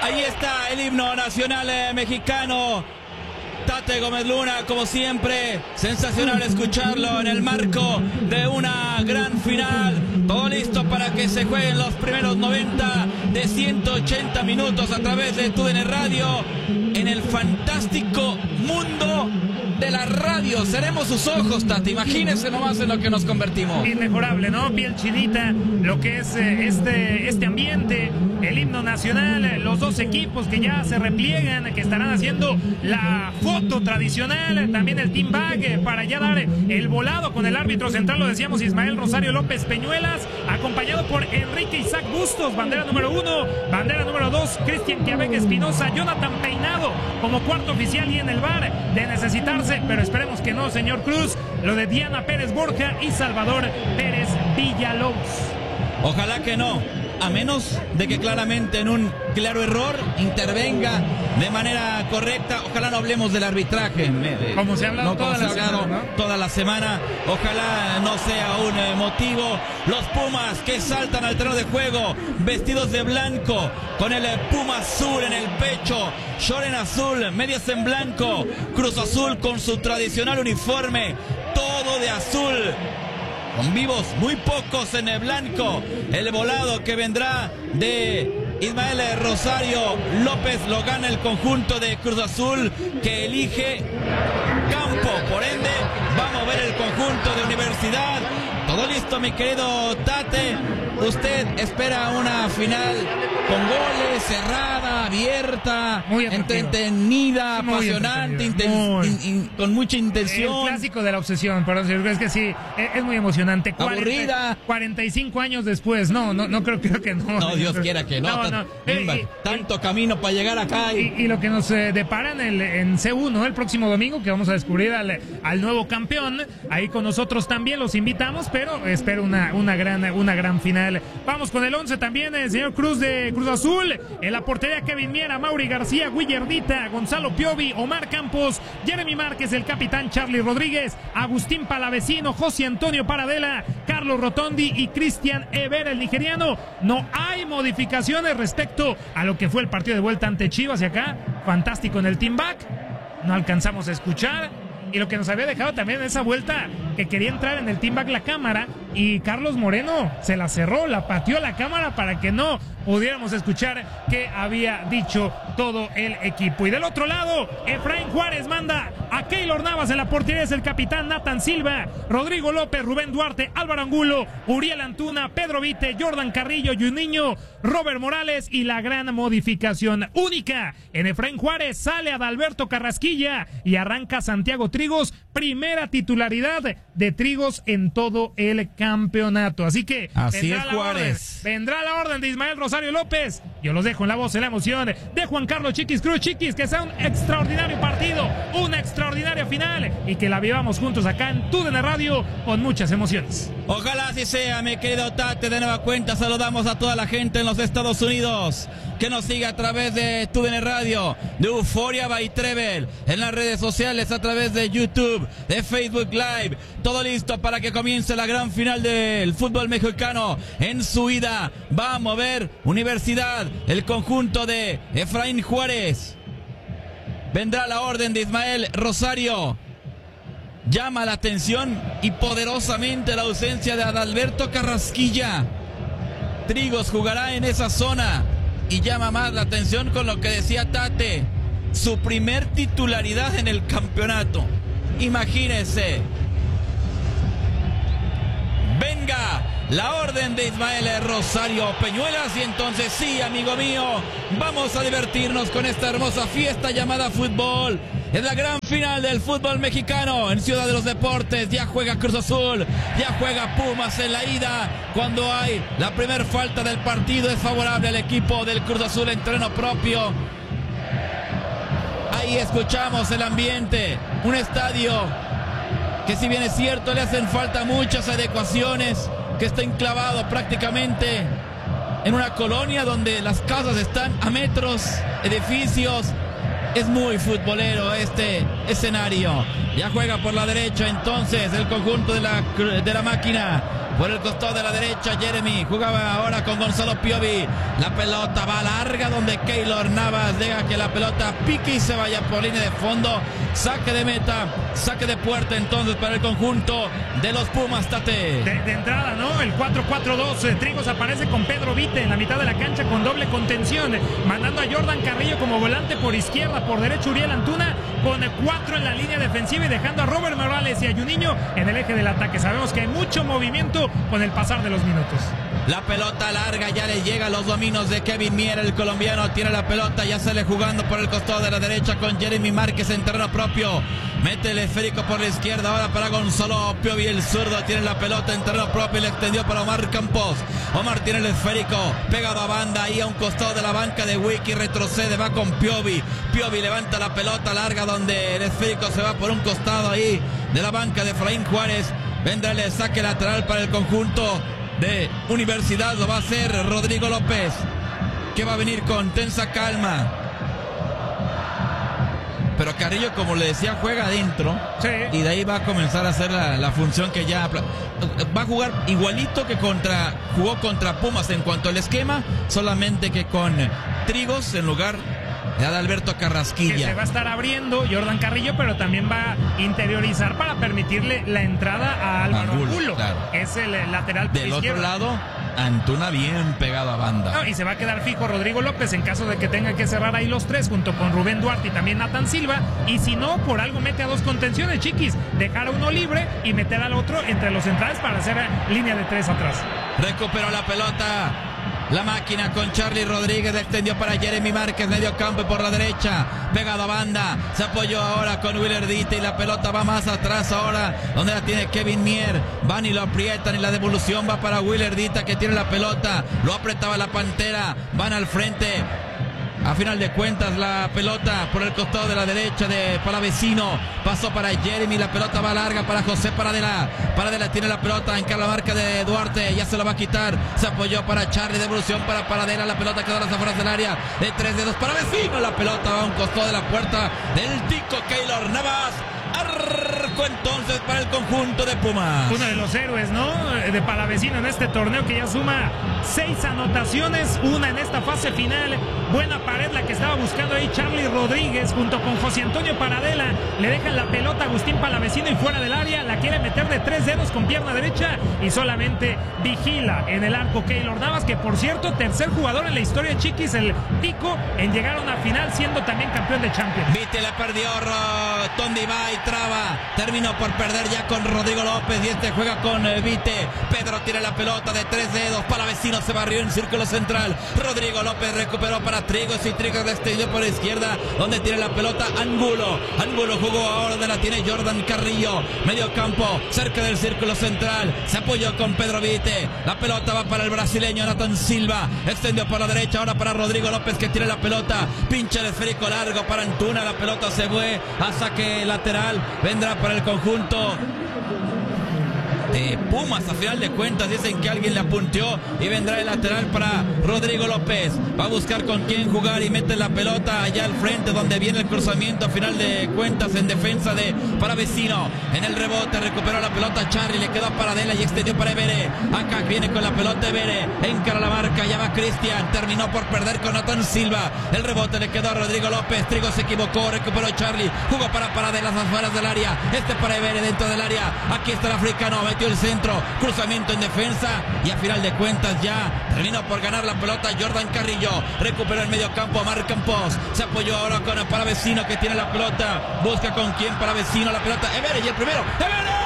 Ahí está el himno nacional mexicano. Tate Gómez Luna, como siempre, sensacional escucharlo en el marco de una gran final. Todo listo para que se jueguen los primeros 90 de 180 minutos a través de TUDN Radio en el fantástico mundo de la radio. Seremos sus ojos, Tati. Imagínense nomás en lo que nos convertimos. Inmejorable, ¿no? Piel chinita, lo que es este ambiente, el himno nacional, los dos equipos que ya se repliegan, que estarán haciendo la foto tradicional, también el team bag para ya dar el volado con el árbitro central, lo decíamos, Ismael Rosario López Peñuelas, acompañado por Enrique Isaac Bustos, bandera número 1, bandera número 2, Cristian Quiabeque Espinosa, Jonathan Peinado como cuarto oficial, y en el bar, de necesitarse, pero esperemos que no, señor Cruz, lo de Diana Pérez Borja y Salvador Pérez Villalobos. Ojalá que no, a menos de que claramente en un claro error intervenga de manera correcta. Ojalá no hablemos del arbitraje, como se ha hablado, toda la semana. Ojalá no sea un motivo. Los Pumas que saltan al terreno de juego vestidos de blanco, con el Puma azul en el pecho, short en azul, medias en blanco, Cruz Azul con su tradicional uniforme, todo de azul, con vivos muy pocos en el blanco. El volado que vendrá de Ismael Rosario López lo gana el conjunto de Cruz Azul, que elige campo. Por ende, vamos a ver el conjunto de Universidad. Todo listo, mi querido Tate. Usted espera una final con goles, cerrada, abierta, entretenida, apasionante, con mucha intención. El clásico de la obsesión, perdón, es que sí, es muy emocionante. Aburrida. 45 años después, no creo que no. No, Dios quiera que no. Tanto camino para llegar acá. Y lo que nos depara en C1, ¿no? El próximo domingo, que vamos a descubrir al nuevo campeón, ahí con nosotros también los invitamos, pero espero una gran final. Vamos con el 11 también, el señor Cruz de Cruz Azul. En la portería, Kevin Miera, Mauri García, Guillardita, Gonzalo Piovi, Omar Campos, Jeremy Márquez, el capitán Charlie Rodríguez, Agustín Palavecino, José Antonio Paradela, Carlos Rotondi y Cristian Ever, el nigeriano. No hay modificaciones respecto a lo que fue el partido de vuelta ante Chivas, y acá, fantástico en el team back. No alcanzamos a escuchar. Y lo que nos había dejado también en esa vuelta, que quería entrar en el team back la cámara, y Carlos Moreno se la cerró, la pateó la cámara para que no pudiéramos escuchar qué había dicho todo el equipo. Y del otro lado, Efraín Juárez manda a Keylor Navas, en la portería es el capitán Nathan Silva, Rodrigo López, Rubén Duarte, Álvaro Angulo, Uriel Antuna, Pedro Vite, Jordan Carrillo, Juninho, Robert Morales, y la gran modificación única en Efraín Juárez, sale Adalberto Carrasquilla y arranca Santiago Trigos, primera titularidad de Trigos en todo el campeonato. Así que así es, Juárez. Vendrá la orden de Ismael Rosario López. Yo los dejo en la voz y la emoción de Juan Carlos Chiquis Cruz. Chiquis, que sea un extraordinario partido, una extraordinaria final, y que la vivamos juntos acá en TUDN Radio con muchas emociones. Ojalá así sea, mi querido Tate. De nueva cuenta saludamos a toda la gente en los Estados Unidos que nos sigue a través de TUDN Radio, de Euforia by Trevel, en las redes sociales, a través de YouTube, de Facebook Live. Todo listo para que comience la gran final del fútbol mexicano en su ida. Va a mover Universidad, el conjunto de Efraín Juárez. Vendrá la orden de Ismael Rosario. Llama la atención y poderosamente la ausencia de Adalberto Carrasquilla. Trigos jugará en esa zona y llama más la atención con lo que decía Tate, su primer titularidad en el campeonato. Imagínense. Venga la orden de Ismael Rosario Peñuelas, y entonces sí, amigo mío, vamos a divertirnos con esta hermosa fiesta llamada fútbol. Es la gran final del fútbol mexicano en Ciudad de los Deportes. Ya juega Cruz Azul, ya juega Pumas en la ida. Cuando hay la primer falta del partido, es favorable al equipo del Cruz Azul en terreno propio. Ahí escuchamos el ambiente, un estadio que, si bien es cierto, le hacen falta muchas adecuaciones, que está enclavado prácticamente en una colonia donde las casas están a metros, edificios. Es muy futbolero este escenario. Ya juega por la derecha entonces el conjunto de la máquina. Por el costado de la derecha, Jeremy jugaba ahora con Gonzalo Piovi. La pelota va larga donde Keylor Navas deja que la pelota pique y se vaya por línea de fondo. Saque de meta, saque de puerta entonces para el conjunto de los Pumas, Tate. De entrada, ¿no? El 4-4-2. Trigos aparece con Pedro Vite en la mitad de la cancha con doble contención, mandando a Jordan Carrillo como volante por izquierda, por derecha Uriel Antuna, con 4 en la línea defensiva y dejando a Robert Morales y a Juninho en el eje del ataque. Sabemos que hay mucho movimiento con el pasar de los minutos. La pelota larga ya le llega a los dominios de Kevin Mier, el colombiano tiene la pelota, ya sale jugando por el costado de la derecha con Jeremy Márquez en terreno propio. Mete el esférico por la izquierda ahora para Gonzalo Piovi, el zurdo tiene la pelota en terreno propio y le extendió para Omar Campos. Omar tiene el esférico pegado a banda ahí a un costado de la banca de Wiki, retrocede, va con Piovi. Piovi levanta la pelota larga donde el esférico se va por un costado ahí de la banca de Efraín Juárez. Vendrá el saque lateral para el conjunto de Universidad, lo va a hacer Rodrigo López, que va a venir con tensa calma. Pero Carrillo, como le decía, juega adentro, sí, y de ahí va a comenzar a hacer la función que ya va a jugar igualito que jugó contra Pumas en cuanto al esquema, solamente que con Trigos en lugar de Adalberto Carrasquilla. Que se va a estar abriendo Jordan Carrillo, pero también va a interiorizar para permitirle la entrada a Álvaro Angulo, claro, que es el lateral del otro lado. Antuna bien pegado a banda. No, y se va a quedar fijo Rodrigo López en caso de que tenga que cerrar ahí los tres junto con Rubén Duarte y también Nathan Silva. Y si no, por algo mete a dos contenciones, Chiquis. Dejar a uno libre y meter al otro entre los centrales para hacer línea de tres atrás. Recuperó la pelota la máquina con Charlie Rodríguez, extendió para Jeremy Márquez, medio campo por la derecha, pegado a banda, se apoyó ahora con Willardita y la pelota va más atrás ahora, donde la tiene Kevin Mier, van y lo aprietan y la devolución va para Willardita que tiene la pelota, lo apretaba la Pantera, van al frente. A final de cuentas la pelota por el costado de la derecha de Palavecino, pasó para Jeremy, la pelota va larga para José Paradela, Paradela tiene la pelota, encara la marca de Duarte, ya se la va a quitar, se apoyó para Charlie, devolución para Paradela, la pelota quedó a las afueras del área, de 3 dedos, Palavecino, la pelota va a un costado de la puerta del tico Keylor Navas. Arco entonces para el conjunto de Pumas. Uno de los héroes, ¿no? De Palavecino en este torneo, que ya suma 6 anotaciones, una en esta fase final. Buena pared la que estaba buscando ahí Charlie Rodríguez junto con José Antonio Paradela. Le dejan la pelota a Agustín Palavecino y fuera del área la quiere meter de 3 dedos con pierna derecha y solamente vigila en el arco Keylor Navas, que por cierto, tercer jugador en la historia, Chiquis, el tico, en llegar a una final siendo también campeón de Champions. Vite la perdió Tondi Bay, traba, terminó por perder ya con Rodrigo López y este juega con Vite. Pedro tiene la pelota de 3 dedos, Palavecino se barrió en círculo central, Rodrigo López recuperó para Trigos y Trigos extendió por la izquierda donde tiene la pelota Angulo jugó ahora donde la tiene Jordan Carrillo, medio campo cerca del círculo central, se apoyó con Pedro Vite, la pelota va para el brasileño Nathan Silva, extendió por la derecha ahora para Rodrigo López que tiene la pelota, pincha el esférico largo para Antuna, la pelota se fue a saque lateral, vendrá para el conjunto de Pumas. A final de cuentas dicen que alguien le apunteó y vendrá el lateral para Rodrigo López, va a buscar con quién jugar y mete la pelota allá al frente donde viene el cruzamiento. A final de cuentas en defensa de Palavecino, en el rebote recuperó la pelota Charlie, le quedó a Paradela y extendió para Evere, acá viene con la pelota Evere, encara la marca, ya va Cristian, terminó por perder con Nathan Silva, el rebote le quedó a Rodrigo López, Trigo se equivocó, recuperó Charlie, jugó para Paradela las afueras del área, para Evere dentro del área, aquí está el africano, metió el centro, cruzamiento en defensa y a final de cuentas ya terminó por ganar la pelota Jordan Carrillo, recuperó el medio campo Omar Campos, se apoyó ahora con el Palavecino que tiene la pelota, busca con quién Palavecino, la pelota Evere y el primero, ¡Evere!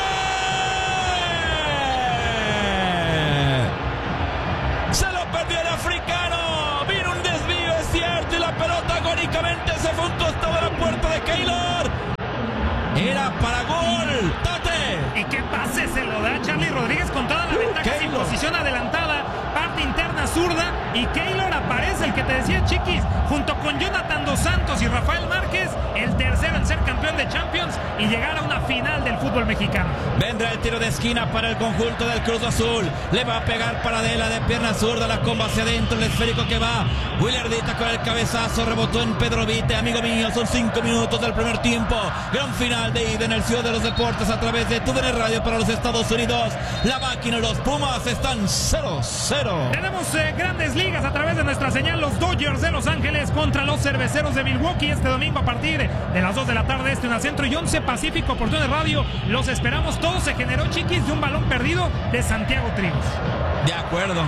Se lo perdió el africano, vino un desvío, es cierto, y la pelota agónicamente se fue a un costado de la puerta de Keylor, era para gol, Tate. ¿Y qué pase se lo da Charlie Rodríguez con toda la ventaja sin posición adelantada? Parte interna zurda y Keylor aparece, el que te decía, Chiquis, junto con Jonathan Dos Santos y Rafael Márquez, el tercero en ser campeón de Champions y llegar a una final del fútbol mexicano. Vendrá el tiro de esquina para el conjunto del Cruz Azul. Le va a pegar Paradela de pierna zurda, la comba hacia adentro, el esférico que va. Willardita con el cabezazo, rebotó en Pedro Vite. Amigo mío, son 5 minutos del primer tiempo. Gran final de ida en el Ciudad de los Deportes a través de TUDN Radio para los Estados Unidos. La máquina, los Pumas están 0-0. Tenemos grandes ligas a través de nuestra señal. Los Dodgers de Los Ángeles contra los Cerveceros de Milwaukee este domingo a partir de las 2 de la tarde, en la Centro y 11 Pacífico por TUDN Radio. Los esperamos. Todo se generó, Chiquis, de un balón perdido de Santiago Trigos. De acuerdo.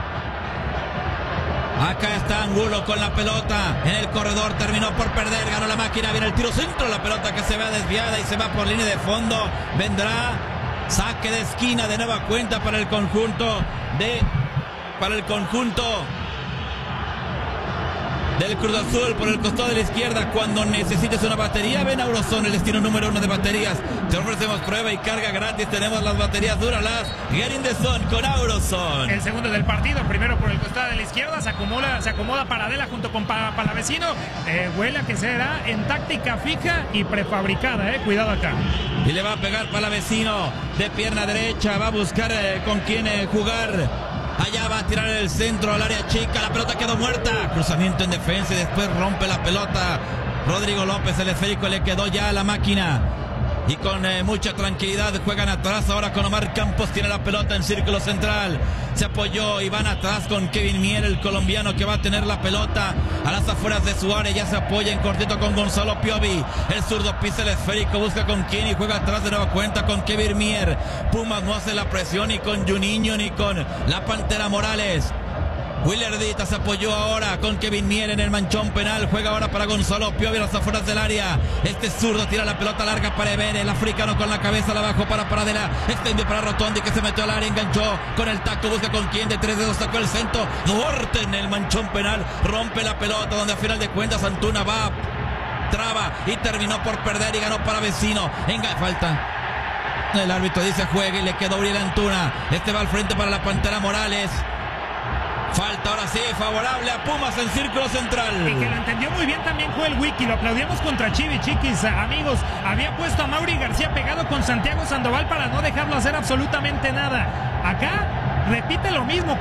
Acá está Angulo con la pelota en el corredor, terminó por perder, ganó la máquina, viene el tiro centro, la pelota que se ve desviada y se va por línea de fondo. Vendrá saque de esquina de nueva cuenta para el conjunto del Cruz Azul por el costado de la izquierda. Cuando necesites una batería, ven a Auroson, el destino número 1 de baterías. Te ofrecemos prueba y carga gratis. Tenemos las baterías Duralast Get in the Zone con Auroson. El segundo del partido, primero por el costado de la izquierda, se acomoda Paradela junto con Palavecino. Huele a que será en táctica fija y prefabricada, cuidado acá. Y le va a pegar Palavecino de pierna derecha, va a buscar con quién jugar. Allá va a tirar el centro al área chica, la pelota quedó muerta. Cruzamiento en defensa y después rompe la pelota. Rodrigo López, el esférico le quedó ya a la máquina. Y con mucha tranquilidad juegan atrás ahora con Omar Campos, tiene la pelota en círculo central. Se apoyó y van atrás con Kevin Mier, el colombiano que va a tener la pelota a las afueras de su área. Ya se apoya en cortito con Gonzalo Piovi. El zurdo pisa el esférico, busca con quién y juega atrás de nueva cuenta con Kevin Mier. Pumas no hace la presión ni con Juninho ni con la Pantera Morales. Willardita se apoyó ahora con Kevin Mier en el manchón penal. Juega ahora para Gonzalo Piovi a las afueras del área. Este zurdo tira la pelota larga para Eber. El africano con la cabeza la bajó para Paradela. Extendió para Rotondi que se metió al área. Enganchó con el taco. Busca con quién de 3 dedos. Sacó el centro. Duarte en el manchón penal. Rompe la pelota donde a final de cuentas Antuna va. Traba y terminó por perder y ganó Palavecino. Falta. El árbitro dice juegue y le quedó Uriel Antuna. Este va al frente para la Pantera Morales. Falta ahora sí, favorable a Pumas en círculo central. Y que lo entendió muy bien también Joel Wiki. Lo aplaudíamos contra Chivi, Chiquis, amigos. Había puesto a Mauri García pegado con Santiago Sandoval para no dejarlo hacer absolutamente nada. Acá repite lo mismo,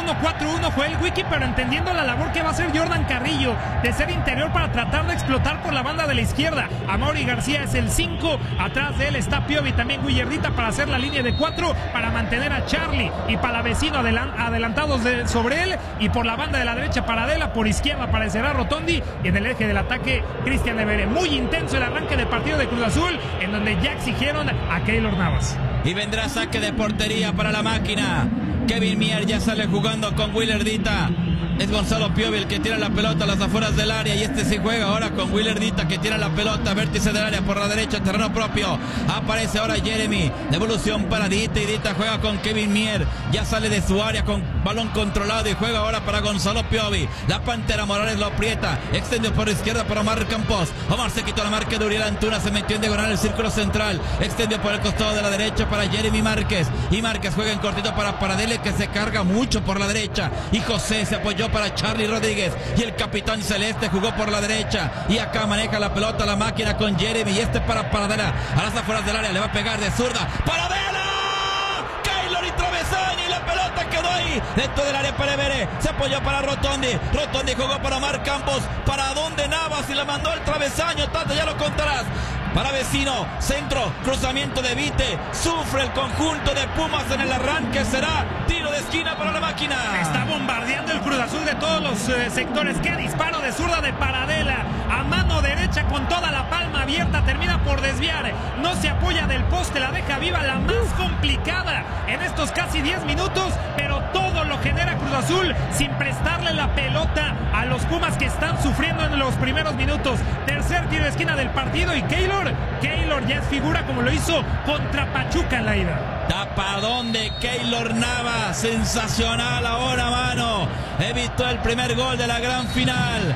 4-1 Joel Wiki, pero entendiendo la labor que va a hacer Jordan Carrillo de ser interior para tratar de explotar por la banda de la izquierda. A Mauri García es el 5, atrás de él está Piovi, también Willardita para hacer la línea de 4, para mantener a Charlie y Palavecino adelantados sobre él, y por la banda de la derecha Paradela, por izquierda aparecerá Rotondi, y en el eje del ataque Cristian Evere. Muy intenso el arranque del partido de Cruz Azul, en donde ya exigieron a Keylor Navas. Y vendrá saque de portería para la máquina. Kevin Mier ya sale jugando con Willardita. Es Gonzalo Piovi el que tira la pelota a las afueras del área. Y este sí juega ahora con Willardita que tira la pelota. Vértice del área por la derecha, terreno propio. Aparece ahora Jeremy. Devolución para Dita y Dita juega con Kevin Mier. Ya sale de su área con balón controlado y juega ahora para Gonzalo Piovi. La Pantera Morales lo aprieta. Extendió por izquierda para Omar Campos. Omar se quitó la marca de Uriel Antuna. Se metió en diagonal el círculo central. Extendió por el costado de la derecha para Jeremy Márquez. Y Márquez juega en cortito para Paradela que se carga mucho por la derecha. Y José se apoyó para Charlie Rodríguez. Y el capitán celeste jugó por la derecha. Y acá maneja la pelota la máquina con Jeremy. Y este para Paradela a las afueras del área. Le va a pegar de zurda. ¡Paradela! Keylor y travesaño. Y la pelota quedó ahí dentro del área para Evere. Se apoyó para Rotondi. Rotondi jugó para Omar Campos. ¿Para dónde Navas? Y la mandó al travesaño. Tata, ya lo contarás. Palavecino, centro, cruzamiento de Vite. Sufre el conjunto de Pumas en el arranque. Será tiro de esquina para la máquina. Está bombardeando el Cruz Azul de todos los sectores. Qué disparo de zurda de Paradela. A mano derecha con toda la palma abierta. Termina por desviar. No se apoya del poste. La deja viva, la más complicada en estos casi 10 minutos. Pero todo lo genera Cruz Azul sin prestarle la pelota a los Pumas que están sufriendo en los primeros minutos. Tercer tiro de esquina del partido y Keylor ya es figura como lo hizo contra Pachuca en la ida. Tapadón de Keylor Navas, sensacional ahora, mano. Evitó el primer gol de la gran final.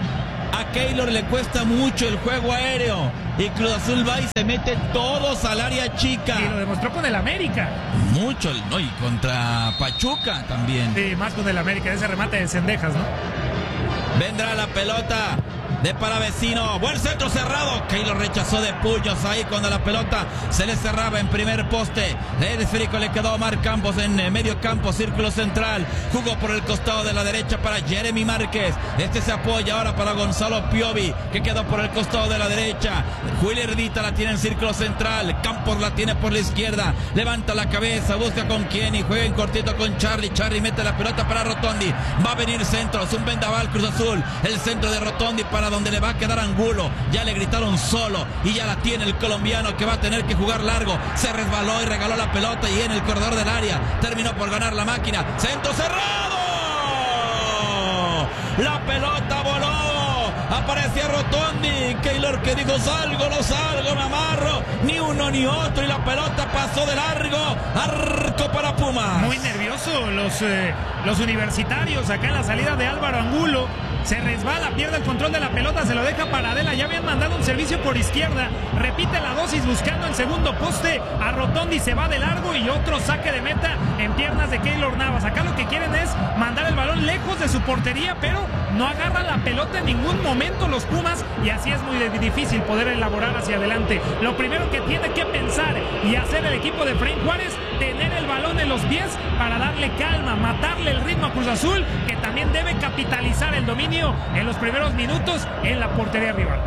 A Keylor le cuesta mucho el juego aéreo y Cruz Azul va y se mete todos al área chica. Y lo demostró con el América. Mucho, ¿no? Y contra Pachuca también. Sí, más con el América, ese remate de Cendejas, ¿no? Vendrá la pelota de Palavecino, buen centro cerrado. Keylor rechazó de puños ahí cuando la pelota se le cerraba en primer poste. El esférico le quedó a Omar Campos en medio campo, círculo central. Jugó por el costado de la derecha para Jeremy Márquez. Este se apoya ahora para Gonzalo Piovi, que quedó por el costado de la derecha. Julio Erdita la tiene en círculo central. Campos la tiene por la izquierda. Levanta la cabeza, busca con quién y juega en cortito con Charlie. Charlie mete la pelota para Rotondi. Va a venir centro, es un vendaval Cruz Azul. El centro de Rotondi para donde le va a quedar Angulo. Ya le gritaron solo y ya la tiene el colombiano, que va a tener que jugar largo. Se resbaló y regaló la pelota y en el corredor del área terminó por ganar la máquina. Centro cerrado. La pelota voló. Aparecía Rotondi. Keylor que dijo: salgo, no salgo, me amarro. Ni uno ni otro y la pelota pasó de largo. Arco para Pumas. Muy nervioso los universitarios acá en la salida de Álvaro Angulo. Se resbala, pierde el control de la pelota, se lo deja para Adela. Ya habían mandado un servicio por izquierda. Repite la dosis buscando el segundo poste. A Rotondi se va de largo y otro saque de meta en piernas de Keylor Navas. Acá lo que quieren es mandar el balón lejos de su portería, pero no agarra la pelota en ningún momento los Pumas y así es muy difícil poder elaborar hacia adelante. Lo primero que tiene que pensar y hacer el equipo de Efraín Juárez, tener el balón en los pies para darle calma, matarle el ritmo a Cruz Azul, que también debe capitalizar el dominio en los primeros minutos en la portería rival.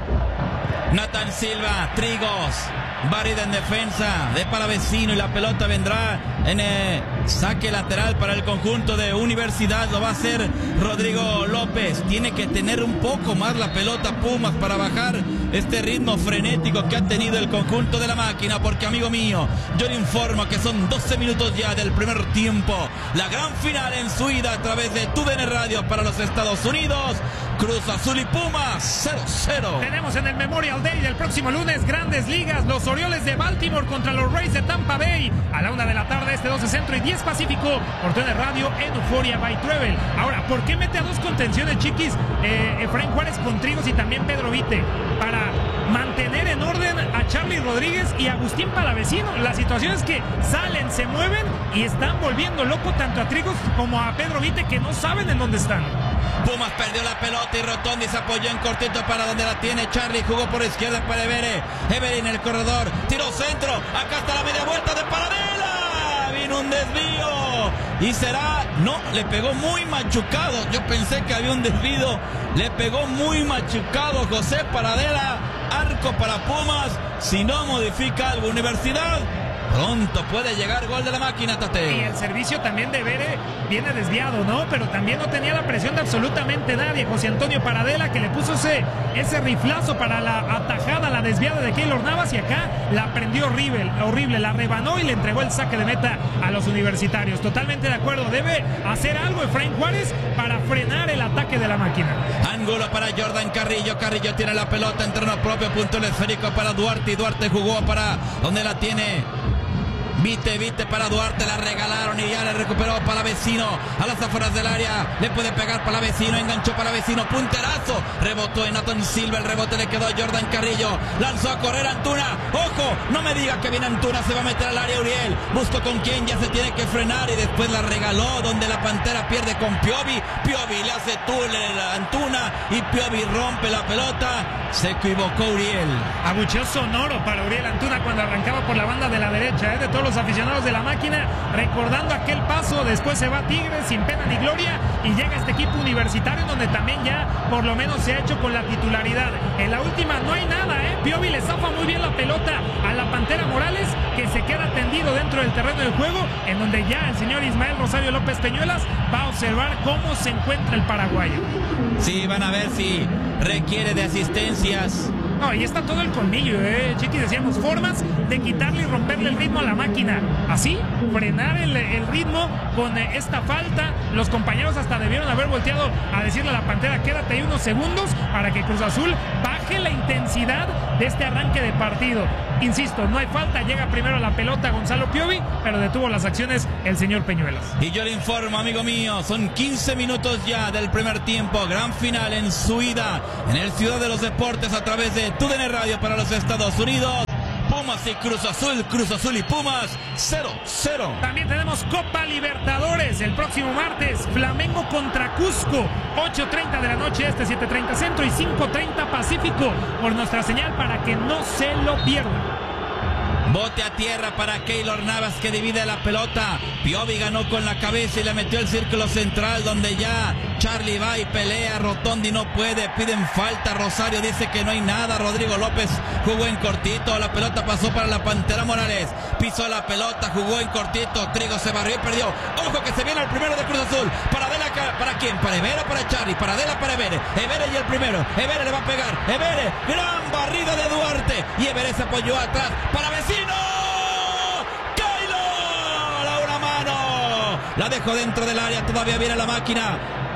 Nathan Silva, Trigos, barrida en defensa de Palavecino y la pelota vendrá en saque lateral para el conjunto de Universidad. Lo va a hacer Rodrigo López. Tiene que tener un poco más la pelota Pumas para bajar este ritmo frenético que ha tenido el conjunto de la máquina, porque, amigo mío, yo le informo que son 12 minutos ya del primer tiempo. La gran final en su ida a través de TUDN Radio para los Estados Unidos. Cruz Azul y Pumas 0-0. Tenemos en el Memorial Day del próximo lunes Grandes Ligas, los Orioles de Baltimore contra los Rays de Tampa Bay a la 1 de la tarde, 12 Centro y 10 Pacífico, por TUDN Radio en Euphoria by Travel. Ahora, ¿por qué mete a dos contenciones, chiquis? Efraín Juárez con Trigos y también Pedro Vite, para mantener en orden a Charlie Rodríguez y Agustín Palavecino. La situación es que salen, se mueven y están volviendo loco tanto a Trigos como a Pedro Vite, que no saben en dónde están. Pumas perdió la pelota y Rotondi se apoyó en cortito para donde la tiene Charlie. Jugó por izquierda para Evere. Evere en el corredor. Tiró centro. Acá está la media vuelta de Paradela. Vino un desvío. Y será... No, le pegó muy machucado. Yo pensé que había un desvío. Le pegó muy machucado José Paradela. Arco para Pumas. Si no modifica algo Universidad, pronto puede llegar gol de la máquina, Tate. Y el servicio también de Vere viene desviado, ¿no? Pero también no tenía la presión de absolutamente nadie. José Antonio Paradela, que le puso ese riflazo para la atajada, la desviada de Keylor Navas, y acá la prendió horrible, la rebanó y le entregó el saque de meta a los universitarios. Totalmente de acuerdo, debe hacer algo Efraín Juárez para frenar el ataque de la máquina. Ángulo para Jordan Carrillo. Carrillo tiene la pelota en terreno propio, punto el esférico para Duarte, y Duarte jugó para donde la tiene Vite para Duarte, la regalaron y ya le recuperó Palavecino a las afueras del área. Le puede pegar Palavecino, enganchó Palavecino, punterazo, rebotó en Nathan Silva, el rebote le quedó a Jordan Carrillo, lanzó a correr Antuna. Ojo, no me diga que viene Antuna, se va a meter al área Uriel, buscó con quién, ya se tiene que frenar y después la regaló donde la Pantera pierde con Piovi. Piovi le hace túnel a Antuna y Piovi rompe la pelota. Se equivocó Uriel. Abucheo sonoro para Uriel Antuna cuando arrancaba por la banda de la derecha, de todos los aficionados de la máquina, recordando aquel paso. Después se va Tigres sin pena ni gloria y llega este equipo universitario donde también ya por lo menos se ha hecho con la titularidad. En la última no hay nada, Piovi le zafa muy bien la pelota a la Pantera Morales, que se queda tendido dentro del terreno de juego, en donde ya el señor Ismael Rosario López Peñuelas va a observar cómo se encuentra el paraguayo. Sí, van a ver si requiere de asistencias No, y está todo el colmillo, Chiqui, decíamos, formas de quitarle y romperle el ritmo a la máquina. Así, frenar el ritmo con esta falta. Los compañeros hasta debieron haber volteado a decirle a la Pantera, quédate ahí unos segundos para que Cruz Azul baje la intensidad de este arranque de partido. Insisto, no hay falta, llega primero la pelota Gonzalo Piovi, pero detuvo las acciones el señor Peñuelas. Y yo le informo, amigo mío, son 15 minutos ya del primer tiempo, gran final en su ida en el Ciudad de los Deportes a través de TUDN Radio para los Estados Unidos. Pumas y Cruz Azul y Pumas 0-0. También tenemos Copa Libertadores el próximo martes, Flamengo contra Cusco, 8:30 de la noche 7:30 Centro y 5:30 Pacífico, por nuestra señal para que no se lo pierdan. Bote a tierra para Keylor Navas, que divide la pelota. Piovi ganó con la cabeza y le metió el círculo central, donde ya Charlie va y pelea. Rotondi no puede, piden falta. Rosario dice que no hay nada. Rodrigo López jugó en cortito. La pelota pasó para la Pantera Morales. Pisó la pelota, jugó en cortito. Trigo se barrió y perdió. Ojo que se viene el primero de Cruz Azul. ¿Para quién? ¿Para Evere o para Charlie? Para Adela, para Evere. Evere y el primero. Evere le va a pegar. Evere, gran barrida de Duarte. Y Evere se apoyó atrás para Vecino. ¡Keylor! A una mano. La dejó dentro del área. Todavía viene la máquina.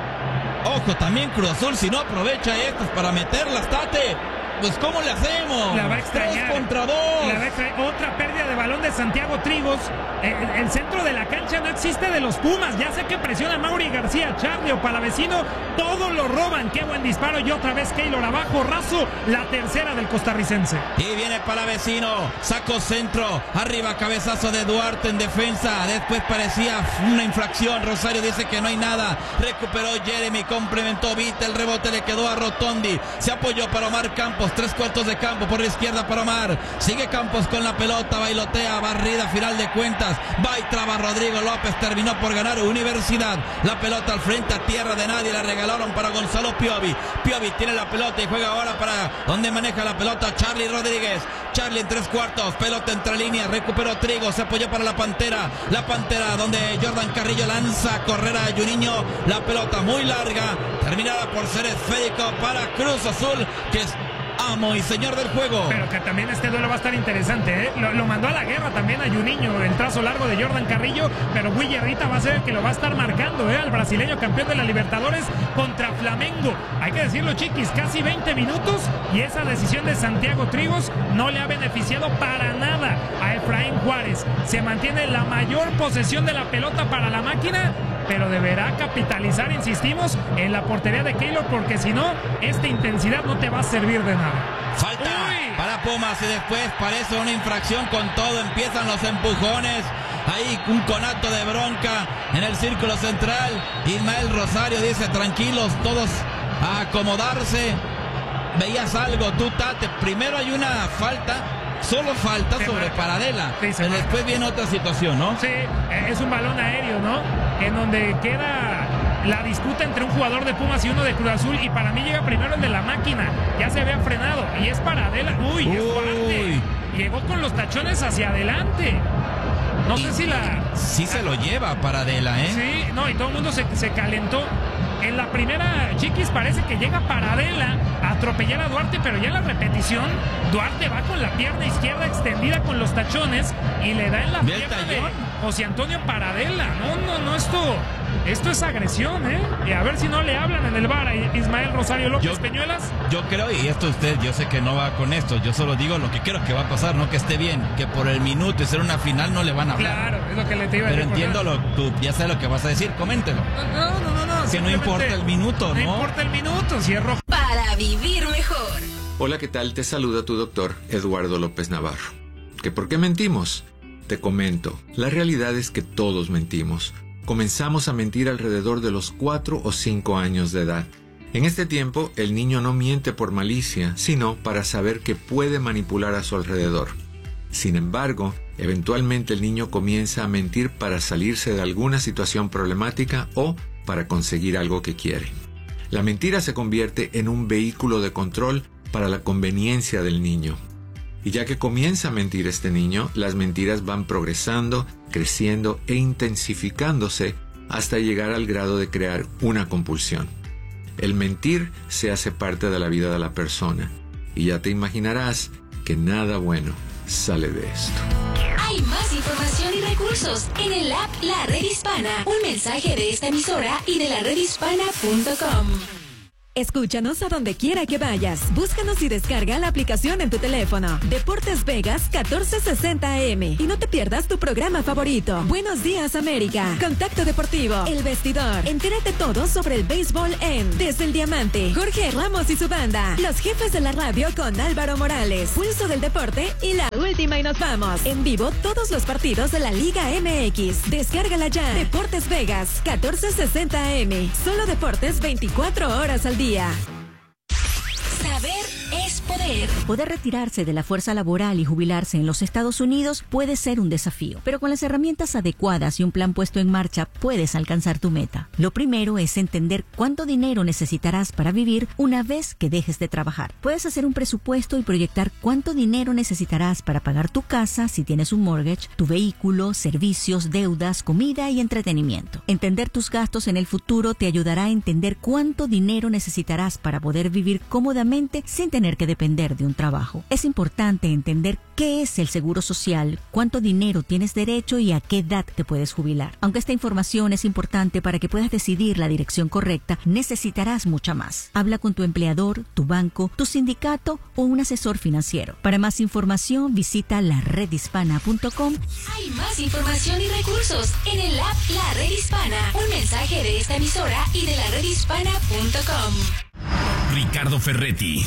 Ojo, también Cruz Azul, si no aprovecha estas para meterlas, Tate, pues ¿cómo le hacemos? La va a extrañar. 3 contra 2. La va a extrañar. Otra pérdida de balón de Santiago Trigos. El centro de la cancha no existe de los Pumas. Ya sé que presiona Mauri García, Charlie o Palavecino. Todo lo roban. Qué buen disparo. Y otra vez Keylor abajo. Raso. La tercera del costarricense. Y viene Palavecino. Sacó centro. Arriba cabezazo de Duarte en defensa. Después parecía una infracción. Rosario dice que no hay nada. Recuperó Jeremy. Complementó Vita. El rebote le quedó a Rotondi. Se apoyó para Omar Campos. 3/4 de campo por la izquierda para Omar. Sigue Campos con la pelota. Bailotea. Barrida final de cuentas. Va y traba Rodrigo López. Terminó por ganar Universidad. La pelota al frente a tierra de nadie. La regalaron para Gonzalo Piovi. Piovi tiene la pelota y juega ahora para donde maneja la pelota Charlie Rodríguez. Charlie en 3/4. Pelota entre líneas. Recuperó Trigo. Se apoyó para la Pantera. La Pantera donde Jordan Carrillo lanza a correr a Juninho. La pelota muy larga. Terminada por ser esférico para Cruz Azul, que es amo y señor del juego. Pero que también este duelo va a estar interesante, Lo mandó a la guerra también a Juninho, el trazo largo de Jordan Carrillo, pero Guillerrita va a ser el que lo va a estar marcando, al brasileño campeón de la Libertadores contra Flamengo. Hay que decirlo, chiquis, casi 20 minutos y esa decisión de Santiago Trigos no le ha beneficiado para nada a Efraín Juárez. Se mantiene la mayor posesión de la pelota para la máquina, pero deberá capitalizar, insistimos, en la portería de Keylor, porque si no, esta intensidad no te va a servir de nada. Falta para Pumas y después parece una infracción con todo. Empiezan los empujones. Ahí un conato de bronca en el círculo central. Ismael Rosario dice: tranquilos, todos a acomodarse. ¿Veías algo tú, Tate? Primero hay una falta. Solo falta sobre Paradela. Sí, después viene otra situación, ¿no? Sí, es un balón aéreo, ¿no? En donde queda la disputa entre un jugador de Pumas y uno de Cruz Azul. Y para mí llega primero el de la máquina. Ya se había frenado. Y es Paradela. Uy, es fuerte. Llegó con los tachones hacia adelante. No sé si sí se lo lleva Paradela, ¿eh? Sí, no, y todo el mundo se calentó. En la primera, chiquis, parece que llega Paradela a atropellar a Duarte, pero ya en la repetición, Duarte va con la pierna izquierda extendida con los tachones y le da en la pierna de José Antonio Paradela. No, esto es agresión, Y a ver si no le hablan en el VAR a Ismael Rosario López Peñuelas. Yo creo, y esto yo sé que no va con esto, yo solo digo lo que creo que va a pasar, no que esté bien, que por el minuto y ser una final no le van a hablar. Claro, es lo que le te iba a decir. Pero entiendo, tú ya sabes lo que vas a decir, coméntelo. No. Que no importa el minuto, ¿no? No importa el minuto, si es rojo. Para vivir mejor. Hola, ¿qué tal? Te saluda tu doctor Eduardo López Navarro. ¿Que por qué mentimos? Te comento, la realidad es que todos mentimos. Comenzamos a mentir alrededor de los 4 o 5 años de edad. En este tiempo, el niño no miente por malicia, sino para saber que puede manipular a su alrededor. Sin embargo, eventualmente el niño comienza a mentir para salirse de alguna situación problemática o para conseguir algo que quiere. La mentira se convierte en un vehículo de control para la conveniencia del niño. Y ya que comienza a mentir este niño, las mentiras van progresando, creciendo e intensificándose hasta llegar al grado de crear una compulsión. El mentir se hace parte de la vida de la persona. y ya te imaginarás que nada bueno sale de esto. Hay más información y recursos en el app La Red Hispana. Un mensaje de esta emisora y de laredhispana.com. Escúchanos a donde quiera que vayas. Búscanos y descarga la aplicación en tu teléfono. Deportes Vegas 1460 AM. Y no te pierdas tu programa favorito. Buenos días, América. Contacto Deportivo. El Vestidor. Entérate todo sobre el béisbol en Desde el Diamante. Jorge Ramos y su banda. Los jefes de la radio con Álvaro Morales. Pulso del deporte y la última y nos vamos. En vivo todos los partidos de la Liga MX. Descárgala ya. Deportes Vegas 1460 AM. Solo deportes 24 horas al día. Saber es poder. Poder retirarse de la fuerza laboral y jubilarse en los Estados Unidos puede ser un desafío, pero con las herramientas adecuadas y un plan puesto en marcha puedes alcanzar tu meta. Lo primero es entender cuánto dinero necesitarás para vivir una vez que dejes de trabajar. Puedes hacer un presupuesto y proyectar cuánto dinero necesitarás para pagar tu casa si tienes un mortgage, tu vehículo, servicios, deudas, comida y entretenimiento. Entender tus gastos en el futuro te ayudará a entender cuánto dinero necesitarás para poder vivir cómodamente sin tener que depender de un trabajo. Es importante entender qué es el seguro social, cuánto dinero tienes derecho y a qué edad te puedes jubilar. Aunque esta información es importante para que puedas decidir la dirección correcta, necesitarás mucha más. Habla con tu empleador, tu banco, tu sindicato o un asesor financiero. Para más información, visita laredhispana.com. Hay más información y recursos en el app La Red Hispana. Un mensaje de esta emisora y de laredhispana.com. Ricardo Ferretti,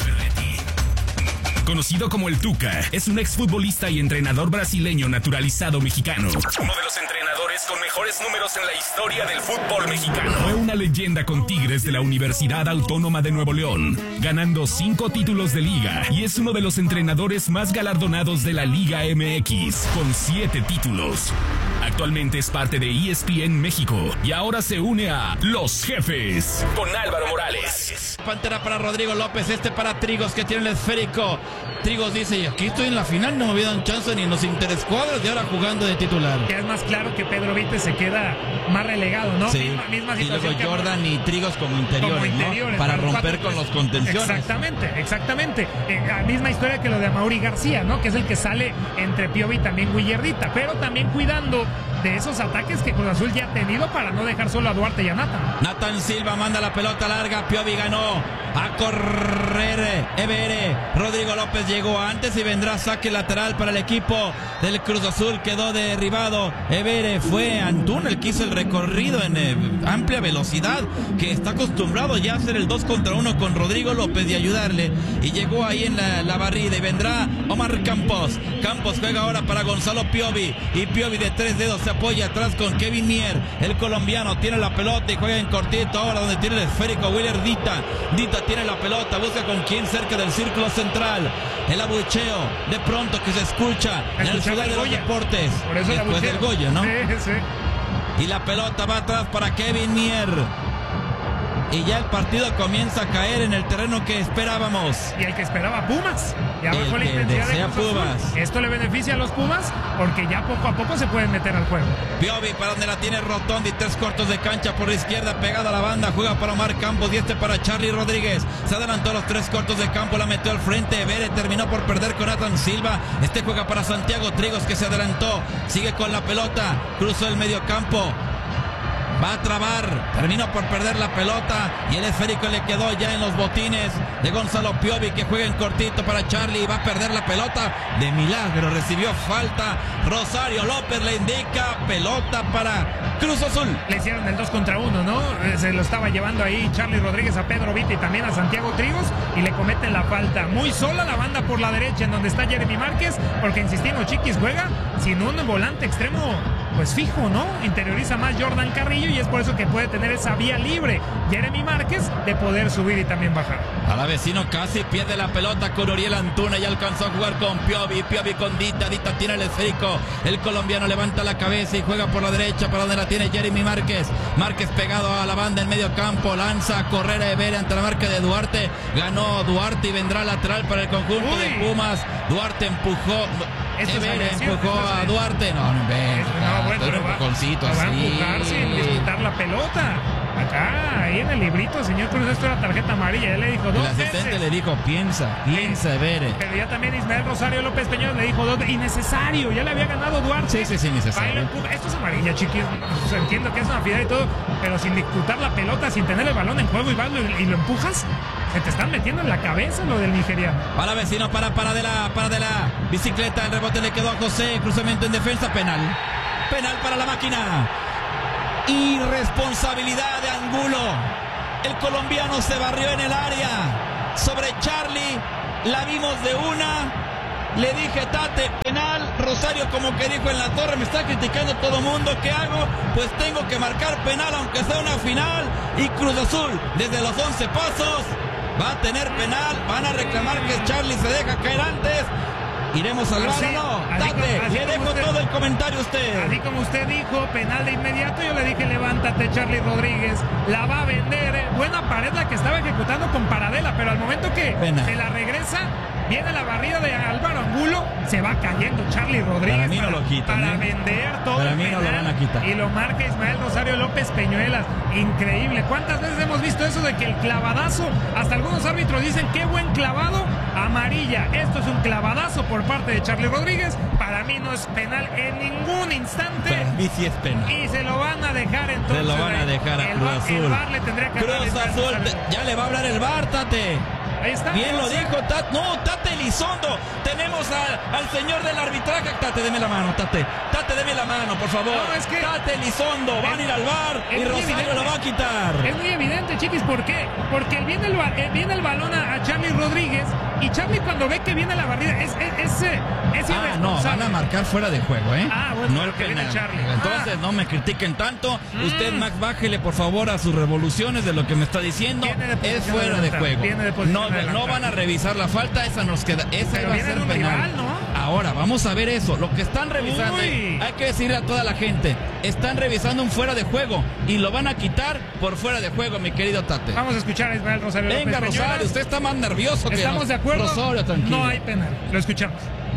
conocido como el Tuca, es un exfutbolista y entrenador brasileño naturalizado mexicano. Uno de los entrenadores con mejores números en la historia del fútbol mexicano. Fue una leyenda con Tigres de la Universidad Autónoma de Nuevo León, ganando 5 títulos de liga, y es uno de los entrenadores más galardonados de la Liga MX, con 7 títulos. Actualmente es parte de ESPN México y ahora se une a Los Jefes con Álvaro Morales. Pantera para Rodrigo López, para Trigos que tiene el esférico. Trigos dice, y aquí estoy en la final, no me había dado chance ni en los interescuadros y ahora jugando de titular. Ya es más claro que Pedro Vites se queda más relegado, ¿no? Sí. Misma y luego Jordan y Trigos como interiores, ¿no? Para romper con los contenciones. Exactamente. La misma historia que lo de Amaury García, ¿no? Que es el que sale entre Piovi y también Guillardita, pero también cuidando de esos ataques que Cruz Azul ya ha tenido para no dejar solo a Duarte y a Nathan. Nathan Silva manda la pelota larga, Piovi ganó, a correr Evere, Rodrigo López llegó antes y vendrá saque lateral para el equipo del Cruz Azul, quedó derribado, Evere fue Antún el que hizo el recorrido en amplia velocidad, que está acostumbrado ya a hacer el 2 contra 1 con Rodrigo López y ayudarle, y llegó ahí en la barrida y vendrá Omar Campos juega ahora para Gonzalo Piovi, y Piovi de 3 dedos se apoya atrás con Kevin Mier, el colombiano tiene la pelota y juega en cortito ahora donde tiene el esférico Willer Dita tiene la pelota, busca con quién cerca del círculo central, el abucheo de pronto que se escucha en el Ciudad de los Deportes, por eso después del Goya, ¿no? Sí. Y la pelota va atrás para Kevin Mier. Y ya el partido comienza a caer en el terreno que esperábamos. Y el que esperaba Pumas. Ya bajó la intensidad de Pumas. Esto le beneficia a los Pumas porque ya poco a poco se pueden meter al juego. Piovi para donde la tiene Rotondi, 3 cortos de cancha por la izquierda, pegada a la banda, juega para Omar Campos y para Charlie Rodríguez. Se adelantó los 3 cortos de campo, la metió al frente. Evere terminó por perder con Nathan Silva. Juega para Santiago Trigos que se adelantó, sigue con la pelota, cruzó el medio campo. Va a trabar, terminó por perder la pelota y el esférico le quedó ya en los botines de Gonzalo Piovi que juega en cortito para Charlie y va a perder la pelota. De milagro recibió falta. Rosario López le indica pelota para Cruz Azul. Le hicieron el 2 contra 1, ¿no? Se lo estaba llevando ahí Charlie Rodríguez a Pedro Vita y también a Santiago Trigos y le cometen la falta. Muy sola la banda por la derecha en donde está Jeremy Márquez, porque insistimos, Chiquis juega sin un volante extremo pues fijo, ¿no? Interioriza más Jordan Carrillo y es por eso que puede tener esa vía libre Jeremy Márquez de poder subir y también bajar. A la vecino casi pierde la pelota con Uriel Antuna y alcanzó a jugar con Piovi con Dita tiene el esférico, el colombiano levanta la cabeza y juega por la derecha para donde la tiene Jeremy Márquez pegado a la banda en medio campo, lanza a correr a Evere ante la marca de Duarte, ganó Duarte y vendrá lateral para el conjunto de Pumas. Duarte empujó, Evere empujó a Duarte, no, pero va a empujar sin disputar la pelota. Acá, ahí en el librito, señor Cruz, esto era tarjeta amarilla. Ya le dijo 2 El veces. asistente le dijo, piensa, Evere. Pero ya también Ismael Rosario López Peñuelas le dijo 2 veces. Innecesario, ya le había ganado Duarte. Sí, innecesario. Esto es amarilla, chiquillos. O sea, entiendo que es una fidelidad y todo, pero sin disputar la pelota, sin tener el balón en juego y lo empujas, se te están metiendo en la cabeza lo del nigeriano. Para Vecino, para de la bicicleta, el rebote le quedó a José, cruzamiento en defensa, penal para la máquina. Irresponsabilidad de Angulo. El colombiano se barrió en el área sobre Charlie, la vimos de una. Le dije, Tate, penal. Rosario como que dijo en la torre, me está criticando todo mundo, ¿qué hago? Pues tengo que marcar penal aunque sea una final. Y Cruz Azul desde los 11 pasos va a tener penal. Van a reclamar que Charlie se deja caer antes. ¿Iremos al VAR o no? Tate, le dejo todo el comentario a usted. Así como usted dijo, penal de inmediato, yo le dije, levántate, Charlie Rodríguez, la va a vender. Buena pared la que estaba ejecutando con Paradela, pero al momento que se la regresa, viene la barrida de Álvaro Angulo, se va cayendo Charlie Rodríguez. Para mí no lo quitan. Para vender todo. Para mí no lo van a quitar. Y lo marca Ismael Rosario López Peñuelas. Increíble. ¿Cuántas veces hemos visto eso de que el clavadazo, hasta algunos árbitros dicen, qué buen clavado, amarilla? Esto es un clavadazo por parte de Charlie Rodríguez. Para mí no es penal en ningún instante. Para mí sí es penal. Y se lo van a dejar entonces. Se lo van a dejar a Cruz Azul. El VAR le tendría que Cruz Azul, ya le va a hablar el VAR, Tate. Ahí está. Bien lo dijo Tate. No, Tate Elizondo. Tenemos al señor del arbitraje. Tate, deme la mano, Tate. Tate, deme la mano, por favor. No, es que Tate Elizondo. Van a ir al VAR y Rosario lo va a quitar. Es muy evidente, chiquis. ¿Por qué? Porque viene el balón a Charlie Rodríguez. Y Charlie, cuando ve que viene la barrida, es irresponsable. No, van a marcar fuera de juego, ¿eh? Bueno, no el penal. Charlie. Entonces, no me critiquen tanto. Usted, Max, bájele por favor a sus revoluciones de lo que me está diciendo. Es fuera de juego. No van a revisar la falta, esa nos queda. Esa va a ser penal. Rival, ¿no? Ahora, vamos a ver eso. Lo que están revisando, hay que decirle a toda la gente, están revisando un fuera de juego y lo van a quitar por fuera de juego, mi querido Tate. Vamos a escuchar a Ismael Rosario. Venga, López Rosario, usted está más nervioso que ¿Estamos de acuerdo? Rosario, tranquilo. No hay penal. Lo escuchamos.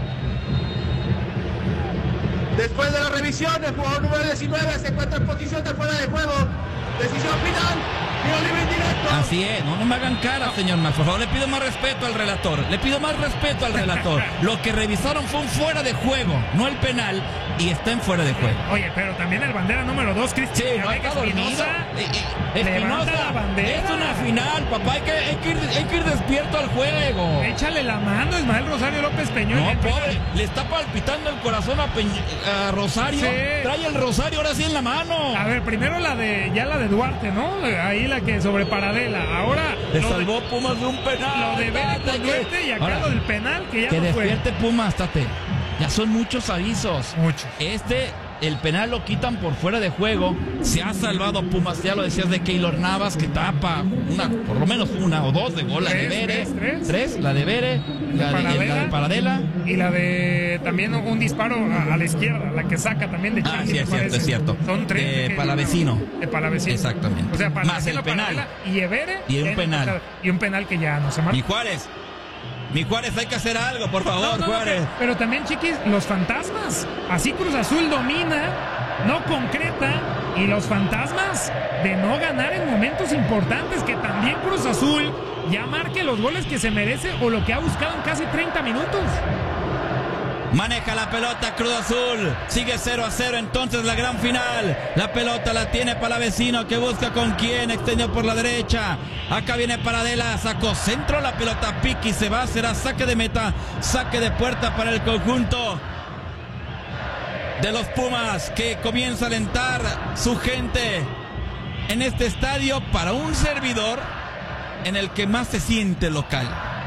Después de la revisión, el jugador número 19 se encuentra en posición de fuera de juego. Decisión final. Así es, no me hagan cara, señor Max. Por favor, le pido más respeto al relator. Lo que revisaron fue un fuera de juego, no el penal, y está en fuera de juego. Oye, pero también el bandera número 2, Cristian. Sí, no está dormido. Espinosa, la bandera. Es una final, papá. Hay que ir despierto al juego. Échale la mano, Ismael Rosario López Peñuelas. No, pobre, le está palpitando el corazón a Rosario. Sí. Trae el Rosario ahora sí en la mano. A ver, primero la de Duarte, ¿no? Ahí la que sobre Paradela. Ahora le salvó Pumas de un penal. Lo de Vélez con Duarte y acá ahora, lo del penal que ya que no fue. Que despierte Pumas, Tate. Ya son muchos avisos. Muchos. El penal lo quitan por fuera de juego. Se ha salvado Pumas, ya lo decías, de Keylor Navas, que tapa por lo menos una o dos de gol. La de Vere, tres, la de Vere, la de Paradela. Y la de también un disparo a la izquierda, la que saca también de Chile. Sí, es cierto. Son tres. De Palavecino. De Palavecino. Exactamente. O sea, más el penal. Y Evere. Y un penal. Y un penal que ya no se marca. Mi Juárez, hay que hacer algo, por favor, Juárez. Pero también, chiquis, los fantasmas. Así Cruz Azul domina, no concreta, y los fantasmas de no ganar en momentos importantes, que también Cruz Azul ya marque los goles que se merece o lo que ha buscado en casi 30 minutos. Maneja la pelota Cruz Azul, sigue 0-0 entonces la gran final. La pelota la tiene Palavecino, que busca con quién, extendió por la derecha. Acá viene Paradela, sacó centro, la pelota pique y se va, será saque de meta, saque de puerta para el conjunto de los Pumas, que comienza a alentar su gente en este estadio para un servidor en el que más se siente local.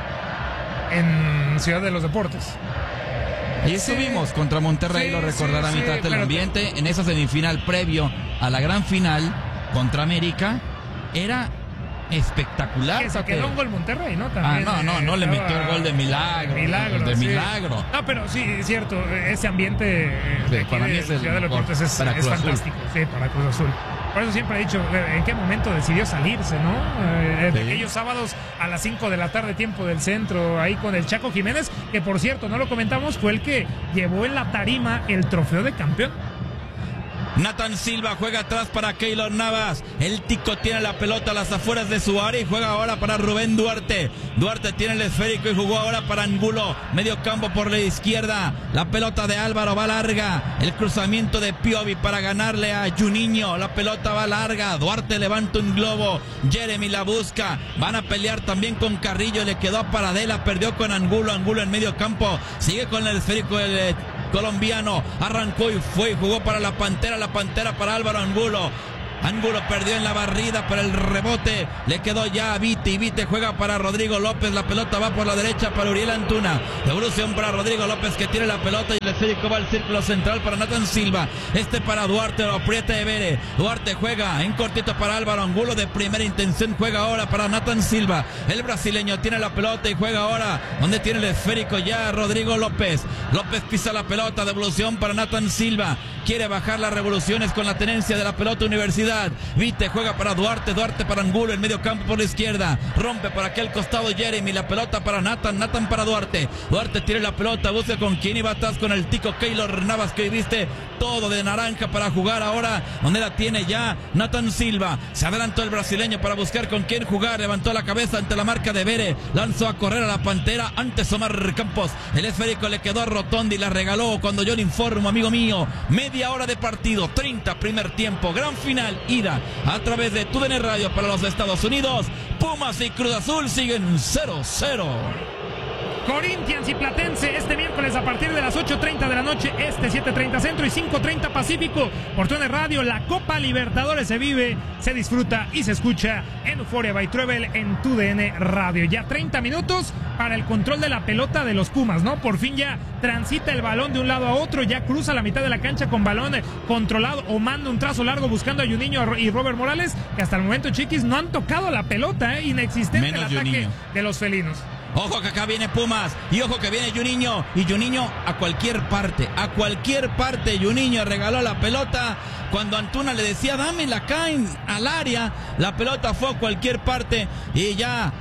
En Ciudad de los Deportes. Ahí estuvimos contra Monterrey, lo recordará mi Tate, el ambiente en esa semifinal previo a la gran final contra América era espectacular. Que se quedó un gol Monterrey, ¿no? También, no le metió el gol de milagro. Milagro. No, pero sí, es cierto, ese ambiente para mí es Ciudad de los Deportes es fantástico. Sí, para Cruz Azul. Por eso siempre he dicho, ¿en qué momento decidió salirse, no? Aquellos sábados a las 5 de la tarde, tiempo del centro, ahí con el Chaco Jiménez, que por cierto, no lo comentamos, fue el que llevó en la tarima el trofeo de campeón. Nathan Silva juega atrás para Keylor Navas. El tico tiene la pelota a las afueras de su área y juega ahora para Rubén Duarte. Duarte tiene el esférico y jugó ahora para Angulo. Medio campo por la izquierda. La pelota de Álvaro va larga. El cruzamiento de Piovi para ganarle a Juninho. La pelota va larga. Duarte levanta un globo. Jeremy la busca. Van a pelear también con Carrillo. Le quedó a Paradela. Perdió con Angulo. Angulo en medio campo. Sigue con el esférico el colombiano, arrancó y fue y jugó para la Pantera para Álvaro Angulo. Angulo perdió en la barrida, pero el rebote le quedó ya a Vite, y Vite juega para Rodrigo López. La pelota va por la derecha para Uriel Antuna. Devolución para Rodrigo López, que tiene la pelota, y el esférico va al círculo central para Nathan Silva. Para Duarte, lo aprieta Evere. Duarte juega en cortito para Álvaro Angulo, de primera intención juega ahora para Nathan Silva. El brasileño tiene la pelota y juega ahora donde tiene el esférico ya Rodrigo López. López pisa la pelota, devolución para Nathan Silva. Quiere bajar las revoluciones con la tenencia de la pelota Universidad. Vite juega para Duarte, Duarte para Angulo, en medio campo por la izquierda, rompe por aquel costado Jeremy, la pelota para Nathan para Duarte. Duarte tiene la pelota, busca con quién iba atrás, con el tico Keylor Navas, que viste todo de naranja para jugar ahora, donde la tiene ya Nathan Silva. Se adelantó el brasileño para buscar con quién jugar, levantó la cabeza ante la marca de Vere, lanzó a correr a la Pantera, antes Omar Campos, el esférico le quedó a Rotondi, la regaló cuando yo le informo, amigo mío, media hora de partido, 30 primer tiempo, gran final, ida a través de TUDN Radio para los Estados Unidos. Pumas y Cruz Azul siguen 0-0. Corinthians y Platense este miércoles a partir de las 8:30 de la noche, 7:30 centro y 5:30 Pacífico. Por TUDN Radio, la Copa Libertadores se vive, se disfruta y se escucha en Euphoria by Travel en TUDN Radio. Ya 30 minutos para el control de la pelota de los Pumas, ¿no? Por fin ya transita el balón de un lado a otro, ya cruza la mitad de la cancha con balón controlado o manda un trazo largo buscando a Juninho y Robert Morales, que hasta el momento, chiquis, no han tocado la pelota, inexistente el ataque Juninho de los felinos. Ojo que acá viene Pumas y ojo que viene Juninho, y Juninho a cualquier parte Juninho regaló la pelota cuando Antuna le decía dámela acá al área, la pelota fue a cualquier parte y ya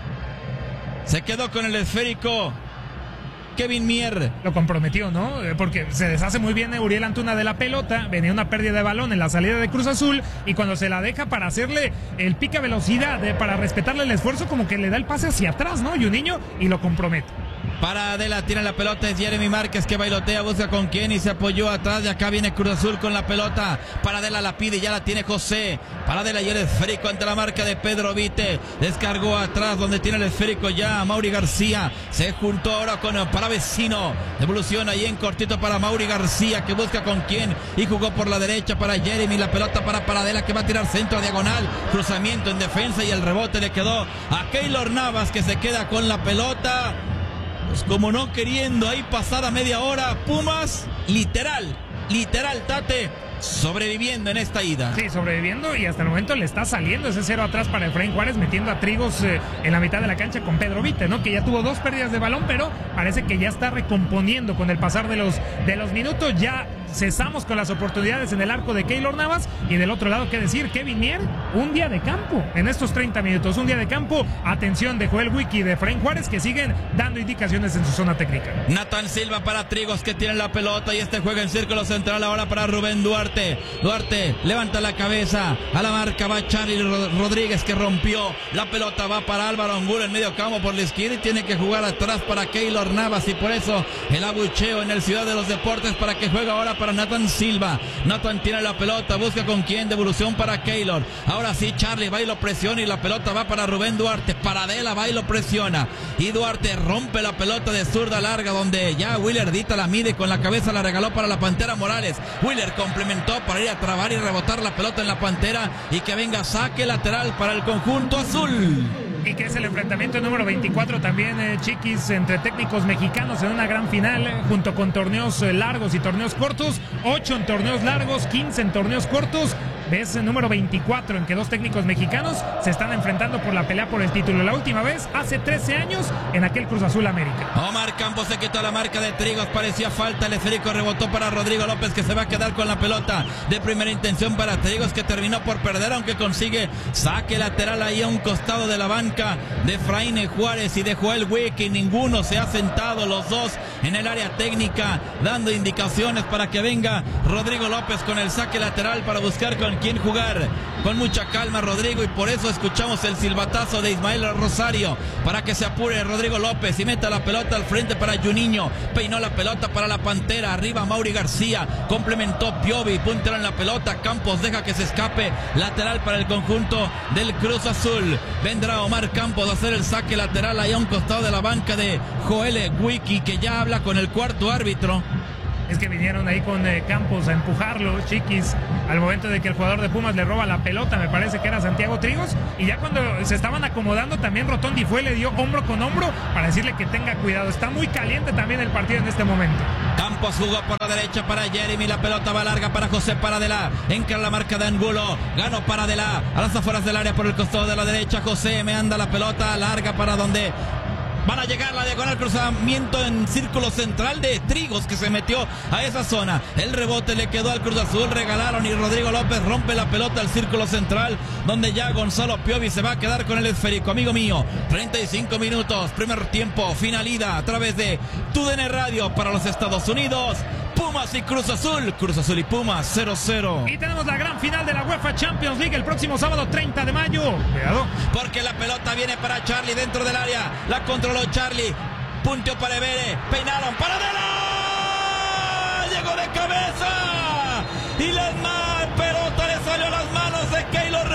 se quedó con el esférico Kevin Mier. Lo comprometió, ¿no? Porque se deshace muy bien Uriel Antuna de la pelota, venía una pérdida de balón en la salida de Cruz Azul, y cuando se la deja para hacerle el pica velocidad, para respetarle el esfuerzo, como que le da el pase hacia atrás, ¿no? Juninho, y lo compromete. Paradela tiene la pelota, es Jeremy Márquez que bailotea, busca con quién y se apoyó atrás, y acá viene Cruz Azul con la pelota. Paradela la pide, ya la tiene José. Paradela y el esférico ante la marca de Pedro Vite. Descargó atrás donde tiene el esférico ya Mauri García. Se juntó ahora con Paravecino. Devolución ahí en cortito para Mauri García, que busca con quién y jugó por la derecha para Jeremy. La pelota para Paradela, que va a tirar centro a diagonal. Cruzamiento en defensa y el rebote le quedó a Keylor Navas, que se queda con la pelota. Pues como no queriendo ahí pasada media hora, Pumas literal Tate, sobreviviendo en esta ida. Sí, sobreviviendo, y hasta el momento le está saliendo ese 0 atrás para Efraín Juárez, metiendo a Trigos en la mitad de la cancha con Pedro Vite, ¿no? Que ya tuvo 2 pérdidas de balón, pero parece que ya está recomponiendo con el pasar de los minutos. Ya cesamos con las oportunidades en el arco de Keylor Navas, y del otro lado, ¿qué decir? Kevin Mier, un día de campo en estos 30 minutos, un día de campo. Atención de Joel Wiki y de Efraín Juárez, que siguen dando indicaciones en su zona técnica. Nathan Silva para Trigos, que tiene la pelota, y juega en círculo central ahora para Rubén Duarte. Duarte levanta la cabeza, a la marca va Charlie Rodríguez, que rompió, la pelota va para Álvaro Angulo en medio campo por la izquierda, y tiene que jugar atrás para Keylor Navas, y por eso el abucheo en el Ciudad de los Deportes para que juegue ahora para Nathan Silva. Nathan tiene la pelota, busca con quién, devolución para Keylor. Ahora sí, Charlie va y lo presiona, y la pelota va para Rubén Duarte. Paradela va y lo presiona, y Duarte rompe la pelota de zurda larga, donde ya Willer Dita la mide con la cabeza, la regaló para la Pantera Morales. Willer complementó para ir a trabar y rebotar la pelota en la Pantera, y que venga saque lateral para el conjunto azul. Y que es el enfrentamiento número 24 también, chiquis, entre técnicos mexicanos en una gran final, junto con torneos largos y torneos cortos. 8 en torneos largos, 15 en torneos cortos. vez número 24 en que dos técnicos mexicanos se están enfrentando por la pelea por el título. La última vez hace 13 años en aquel Cruz Azul América. Omar Campos se quitó la marca de Trigos, parecía falta, el esférico rebotó para Rodrigo López, que se va a quedar con la pelota de primera intención para Trigos, que terminó por perder, aunque consigue saque lateral ahí a un costado de la banca de Fraine Juárez y de Joel Wiki. Ninguno se ha sentado, los dos en el área técnica dando indicaciones para que venga Rodrigo López con el saque lateral para buscar con quién jugar. Con mucha calma Rodrigo, y por eso escuchamos el silbatazo de Ismael Rosario para que se apure Rodrigo López y meta la pelota al frente para Juninho. Peinó la pelota para la Pantera, arriba Mauri García, complementó Piovi, puntero en la pelota. Campos deja que se escape, lateral para el conjunto del Cruz Azul. Vendrá Omar Campos a hacer el saque lateral ahí a un costado de la banca de Joel Wiki, que ya habla con el cuarto árbitro. Es que vinieron ahí con Campos a empujarlo, Chiquis, al momento de que el jugador de Pumas le roba la pelota, me parece que era Santiago Trigos, y ya cuando se estaban acomodando también Rotondi fue, le dio hombro con hombro para decirle que tenga cuidado. Está muy caliente también el partido en este momento. Campos jugó por la derecha para Jeremy, la pelota va larga para José Paradela, encara la marca de Angulo, ganó Paradela a las afueras del área por el costado de la derecha. José me anda la pelota larga para donde van a llegar, la diagonal, cruzamiento en círculo central de Trigos, que se metió a esa zona. El rebote le quedó al Cruz Azul, regalaron, y Rodrigo López rompe la pelota al círculo central, donde ya Gonzalo Piovi se va a quedar con el esférico. Amigo mío, 35 minutos, primer tiempo, finalidad a través de TUDN Radio para los Estados Unidos. Pumas y Cruz Azul y Pumas 0-0. Y tenemos la gran final de la UEFA Champions League el próximo sábado 30 de mayo. Cuidado, porque la pelota viene para Charlie dentro del área, la controló Charlie, punteó para Evere, peinaron, Paradela, llegó de cabeza y la pelota le salió a las manos de Keylor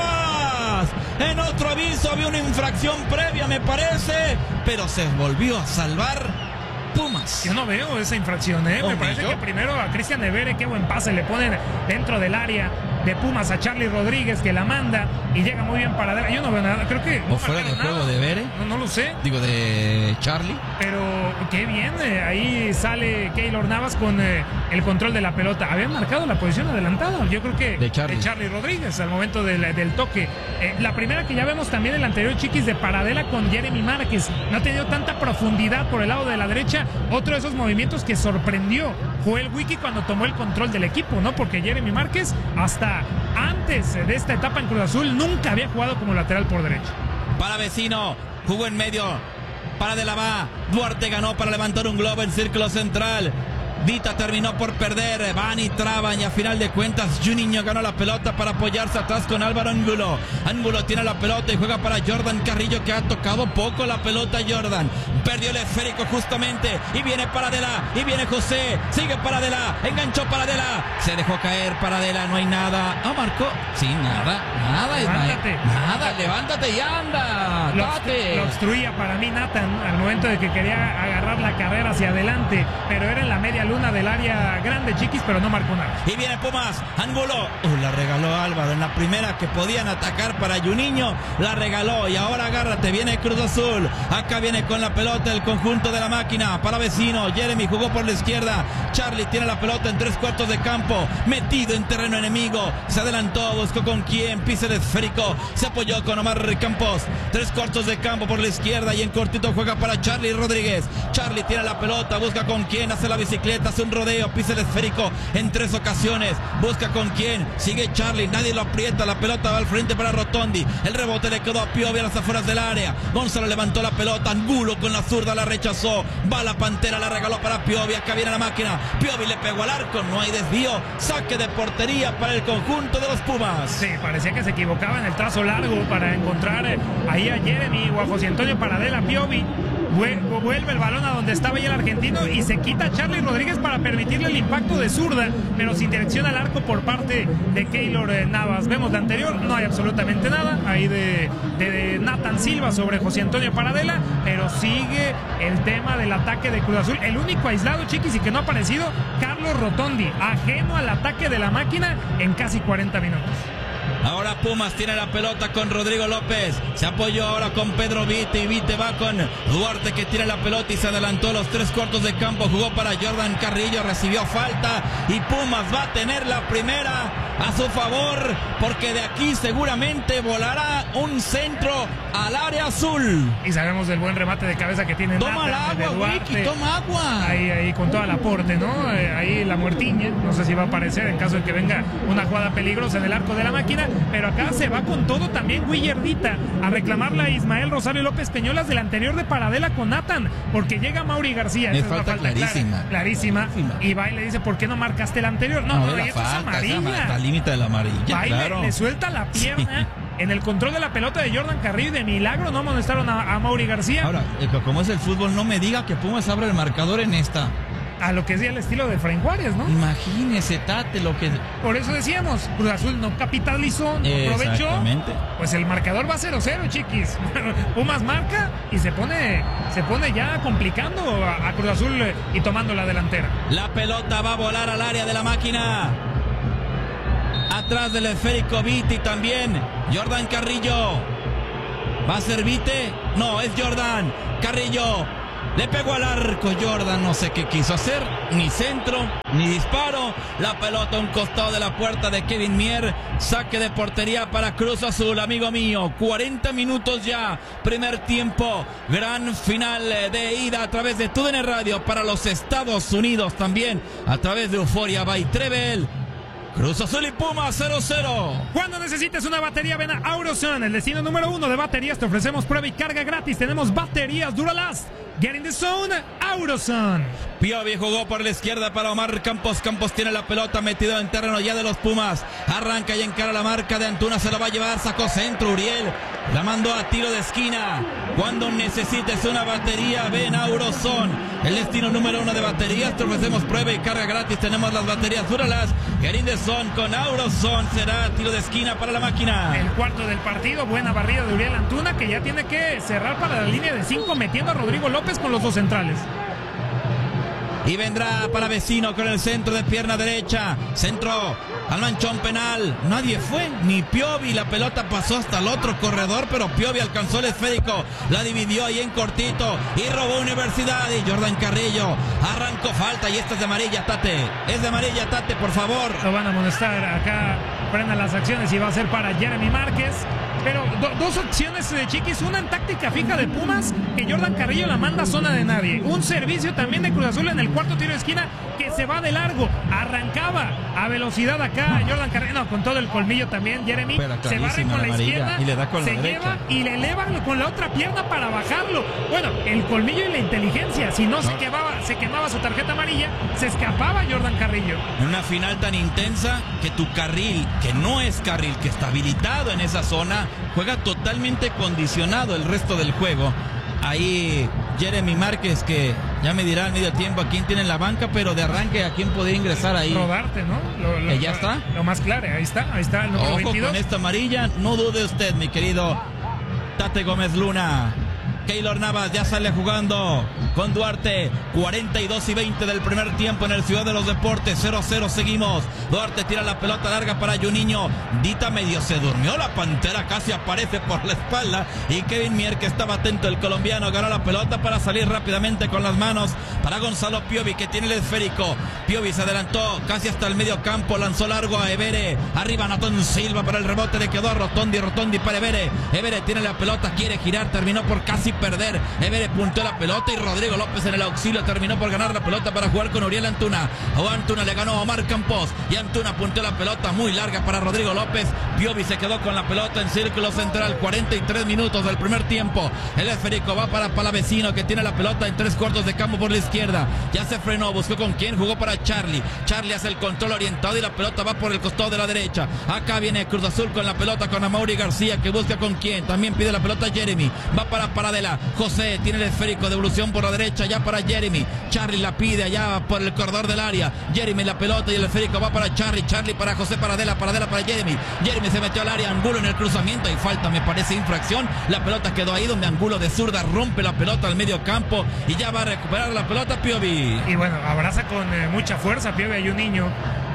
Navas. En otro aviso había una infracción previa, me parece, pero se volvió a salvar Pumas. Yo no veo esa infracción, Me parece que primero a Cristian Evere, qué buen pase le ponen dentro del área de Pumas a Charlie Rodríguez, que la manda y llega muy bien para adentro. Yo no veo nada, creo que ¿o fuera de juego de Evere? No lo sé. Digo, de Charlie. Pero qué bien, ahí sale Keylor Navas con el control de la pelota. Había marcado la posición adelantada, yo creo que de Charlie Rodríguez al momento del toque. La primera que ya vemos también, el anterior, Chiquis, de Paradela con Jeremy Márquez. No ha tenido tanta profundidad por el lado de la derecha. Otro de esos movimientos que sorprendió Joel Wiki cuando tomó el control del equipo, ¿no? Porque Jeremy Márquez, hasta antes de esta etapa en Cruz Azul, nunca había jugado como lateral por derecha. Para Vecino, jugó en medio, Paradela va, Duarte ganó para levantar un globo en círculo central. Dita terminó por perder, van y traban, y a final de cuentas Juninho ganó la pelota para apoyarse atrás con Álvaro Angulo. Angulo tiene la pelota y juega para Jordan Carrillo, que ha tocado poco la pelota. Jordan perdió el esférico justamente, y viene Paradela, y viene José, sigue Paradela, enganchó Paradela, se dejó caer Paradela, no hay nada. Marcó, sí, nada, levántate, nada, levántate y anda, lo obstruía para mí Nathan al momento de que quería agarrar la carrera hacia adelante, pero era en la media luna del área grande, Chiquis, pero no marcó nada. Y viene Pumas, Angulo, la regaló Álvaro en la primera que podían atacar para Juninho, la regaló, y ahora agárrate, viene Cruz Azul, acá viene con la pelota el conjunto de la máquina, para Vecino, Jeremy jugó por la izquierda, Charlie tiene la pelota en 3/4 de campo, metido en terreno enemigo, se adelantó, buscó con quién, pisa el esférico, se apoyó con Omar Campos, 3/4 de campo por la izquierda, y en cortito juega para Charlie Rodríguez. Charlie tiene la pelota, busca con quién, hace la bicicleta, hace un rodeo, pisa el esférico en 3 ocasiones, busca con quién, sigue Charlie, nadie lo aprieta, la pelota va al frente para Rotondi, el rebote le quedó a Piovi a las afueras del área, Gonzalo levantó la pelota, Angulo con la zurda la rechazó, va la Pantera, la regaló para Piovi, acá viene la máquina, Piovi le pegó al arco, no hay desvío, saque de portería para el conjunto de los Pumas. Sí, parecía que se equivocaba en el trazo largo para encontrar ahí a Jeremy o a José Antonio Paradela. Piovi vuelve el balón a donde estaba ahí el argentino y se quita a Charlie Rodríguez para permitirle el impacto de zurda, pero sin dirección al arco por parte de Keylor Navas. Vemos la anterior, no hay absolutamente nada ahí de Nathan Silva sobre José Antonio Paradela, pero sigue el tema del ataque de Cruz Azul. El único aislado, Chiquis, y que no ha aparecido, Carlos Rotondi, ajeno al ataque de la máquina en casi 40 minutos. Ahora Pumas tiene la pelota con Rodrigo López, se apoyó ahora con Pedro Vite, y Vite va con Duarte, que tiene la pelota y se adelantó a los 3/4 de campo, jugó para Jordan Carrillo, recibió falta y Pumas va a tener la primera a su favor, porque de aquí seguramente volará un centro al área azul. Y sabemos del buen remate de cabeza que tiene Toma el agua, Wiki, toma agua. Ahí con toda la aporte, ¿no? Ahí la muertiña, no sé si va a aparecer en caso de que venga una jugada peligrosa en el arco de la máquina, pero acá se va con todo también Willardita a reclamarle a Ismael Rosario López Peñolas del anterior de Paradela con Nathan, porque llega Mauri García. Es falta clarísima. Y va y le dice, ¿por qué no marcaste el anterior? No, esto es amarilla. Está al límite de la amarilla, claro. Le suelta la pierna. Sí. En el control de la pelota de Jordan Carrillo y de milagro no amonestaron a Mauri García. Ahora, como es el fútbol, no me diga que Pumas abre el marcador en esta. A lo que es el estilo de Efraín Juárez, ¿no? Imagínese, Tate, lo que... Por eso decíamos, Cruz Azul no capitalizó, no aprovechó. Pues el marcador va 0-0, chiquis. Pumas marca y se pone ya complicando a Cruz Azul y tomando la delantera. La pelota va a volar al área de la máquina. Atrás del esférico Viti también. Jordan Carrillo. ¿Va a ser Vite? No, es Jordan Carrillo. Le pegó al arco Jordan, no sé qué quiso hacer, ni centro, ni disparo. La pelota a un costado de la puerta de Kevin Mier. Saque de portería para Cruz Azul, amigo mío. 40 minutos ya, primer tiempo. Gran final de ida a través de TUDN Radio para los Estados Unidos también. A través de Euforia by Trevel. Cruz Azul y Pumas 0-0. Cuando necesites una batería, ven a Auroson, el destino número 1 de baterías. Te ofrecemos prueba y carga gratis. Tenemos baterías Duralast. Get in the zone, Auroson. Piovi jugó por la izquierda para Omar Campos. Campos tiene la pelota metido en terreno ya de los Pumas. Arranca y encara la marca de Antuna. Se la va a llevar, sacó centro Uriel. La mandó a tiro de esquina. Cuando necesites una batería, ven a Auroson, el destino número 1 de baterías. Te ofrecemos prueba y carga gratis. Tenemos las baterías Duralast. Get in the zone con Auroson. Será tiro de esquina para la máquina. El cuarto del partido. Buena barrida de Uriel Antuna, que ya tiene que cerrar para la línea de 5, metiendo a Rodrigo López con los dos centrales. Y vendrá para Vecino con el centro de pierna derecha. Centro al manchón penal. Nadie fue, ni Piovi. La pelota pasó hasta el otro corredor, pero Piovi alcanzó el esférico. La dividió ahí en cortito y robó Universidad. Y Jordan Carrillo arrancó falta. Y esta es de amarilla, Tate. Es de amarilla, Tate, por favor. Lo van a amonestar acá. Frena las acciones y va a ser para Jeremy Márquez. Pero dos opciones de Chiquis, una en táctica fija de Pumas, que Jordan Carrillo la manda a zona de nadie. Un servicio también de Cruz Azul en el cuarto tiro de esquina que se va de largo. Arrancaba a velocidad acá Jordan Carrillo, no, con todo el colmillo también Jeremy. Se barre con la izquierda, y le da con se la lleva y le eleva con la otra pierna para bajarlo. Bueno, el colmillo y la inteligencia. Si no, se quemaba su tarjeta amarilla, se escapaba Jordan Carrillo. En una final tan intensa que tu carril, que no es carril, que está habilitado en esa zona, juega totalmente condicionado el resto del juego. Ahí Jeremy Márquez, que ya me dirá al medio tiempo a quién tiene en la banca, pero de arranque a quién podría ingresar ahí. Rodarte, ¿no? Ya está. Lo más claro, ahí está el número 22. Con esta amarilla, no dude usted, mi querido Tate Gómez Luna. Keylor Navas ya sale jugando con Duarte. 42 y 20 del primer tiempo en el Ciudad de los Deportes. 0-0 seguimos. Duarte tira la pelota larga para Juninho. Dita medio se durmió la Pantera, casi aparece por la espalda. Y Kevin Mier, que estaba atento, el colombiano, ganó la pelota para salir rápidamente con las manos para Gonzalo Piovi, que tiene el esférico. Piovi se adelantó casi hasta el medio campo, lanzó largo a Evere. Arriba Natón Silva para el rebote, le quedó a Rotondi para Evere. Evere tiene la pelota, quiere girar, terminó por casi perder. Evere punteó la pelota y Rodrigo López en el auxilio terminó por ganar la pelota para jugar con Uriel Antuna. Antuna le ganó a Omar Campos y Antuna punteó la pelota muy larga para Rodrigo López. Piovi se quedó con la pelota en círculo central. 43 minutos del primer tiempo. El esférico va para Palavecino, que tiene la pelota en 3/4 de campo por la izquierda. Ya se frenó, buscó con quién, jugó para Charlie. Charlie hace el control orientado y la pelota va por el costado de la derecha. Acá viene Cruz Azul con la pelota con Amaury García, que busca con quién. También pide la pelota Jeremy. Va para Paradela. José tiene el esférico, devolución por la derecha ya para Jeremy. Charlie la pide allá por el corredor del área. Jeremy la pelota y el esférico va para Charlie. Charlie para José Paradela. Paradela para Jeremy. Jeremy se metió al área. Angulo en el cruzamiento y falta, me parece infracción. La pelota quedó ahí donde Angulo de zurda rompe la pelota al medio campo y ya va a recuperar la pelota Piovi. Y bueno, abraza con mucha fuerza Piovi a Juninho.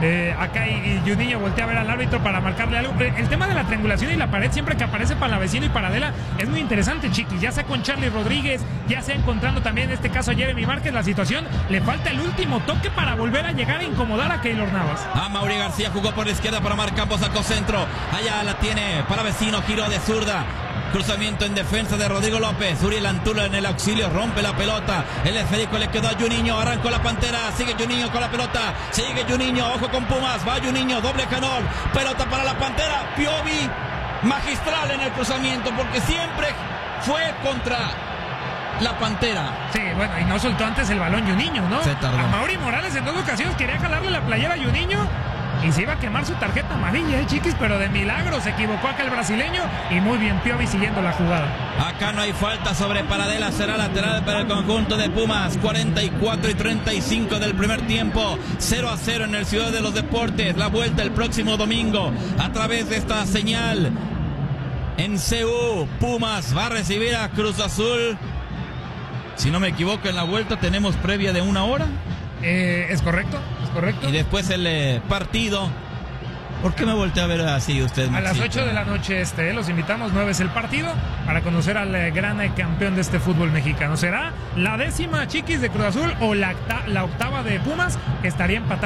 Acá y Juninho voltea a ver al árbitro para marcarle algo. El tema de la triangulación y la pared, siempre que aparece Palavecino y Paradela, es muy interesante, Chiquis. Ya sea con Charlie Rodríguez, ya sea encontrando también en este caso a Jeremy Márquez, la situación, le falta el último toque para volver a llegar a incomodar a Keylor Navas. Mauri García jugó por la izquierda para Omar Campos, sacó centro. Allá la tiene Palavecino, giró de zurda. Cruzamiento en defensa de Rodrigo López. Uriel Antula en el auxilio, rompe la pelota. El esférico le quedó a Juninho, arrancó la Pantera. Sigue Juninho con la pelota. Sigue Juninho, ojo con Pumas. Va Juninho, doble canol. Pelota para la Pantera. Piovi, magistral en el cruzamiento, porque siempre fue contra la Pantera. Sí, bueno, y no soltó antes el balón Juninho, ¿no? Se tardó. A Mauri Morales en 2 ocasiones quería jalarle la playera a Juninho y se iba a quemar su tarjeta amarilla, Chiquis, pero de milagro se equivocó acá el brasileño y muy bien Piovi siguiendo la jugada. Acá no hay falta sobre Paradela, será lateral para el conjunto de Pumas. 44-35 del primer tiempo, 0-0 en el Ciudad de los Deportes. La vuelta el próximo domingo a través de esta señal en CU. Pumas va a recibir a Cruz Azul. Si no me equivoco, en la vuelta tenemos previa de 1 hora. Es correcto. Y después el partido. ¿Por qué me volteé a ver así usted, Maxito? A las 8 de la noche los invitamos, 9 es el partido, para conocer al gran campeón de este fútbol mexicano. ¿Será la 10ª, Chiquis, de Cruz Azul o la 8ª de Pumas, que estaría empatando?